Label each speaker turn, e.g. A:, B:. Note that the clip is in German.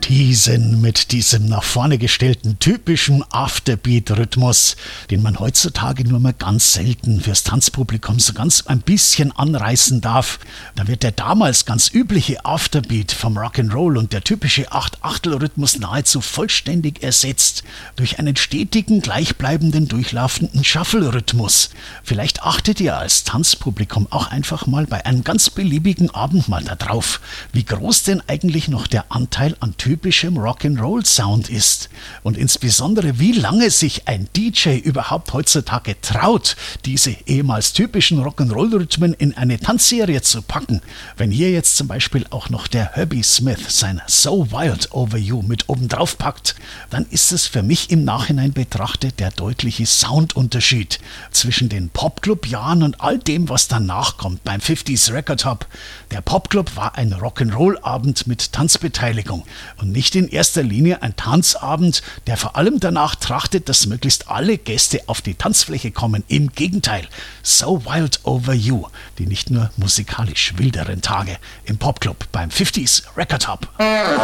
A: teasen mit diesem nach vorne gestellten typischen Afterbeat-Rhythmus, den man heutzutage nur mal ganz selten fürs Tanzpublikum so ganz ein bisschen anreißen darf. Da wird der damals ganz übliche Afterbeat vom Rock'n'Roll und der typische 8-Achtel-Rhythmus nahezu vollständig ersetzt durch einen stetigen, gleichbleibenden, durchlaufenden Shuffle-Rhythmus. Vielleicht achtet ihr als Tanzpublikum auch einfach mal bei einem ganz beliebigen Abend mal darauf, wie groß denn eigentlich noch der Anteil an typischem Rock'n'Roll-Sound ist und insbesondere wie lange sich ein DJ überhaupt heutzutage traut, diese ehemals typischen Rock'n'Roll-Rhythmen in eine Tanzserie zu packen. Wenn hier jetzt zum Beispiel auch noch der Herbie Smith sein So Wild Over You mit oben drauf packt, dann ist es für mich im Nachhinein betrachtet der deutliche Soundunterschied zwischen den Popclub-Jahren und all dem, was danach kommt beim 50s Record Hub. Der Popclub war ein Rock'n'Roll-Abend mit Tanzbeteiligung und nicht in erster Linie ein Tanzabend, der vor allem danach trachtet, dass möglichst alle Gäste auf die Tanzfläche kommen. Im Gegenteil, So Wild Over You, die nicht nur musikalisch wilderen Tage im Popclub beim 50s Record Hub.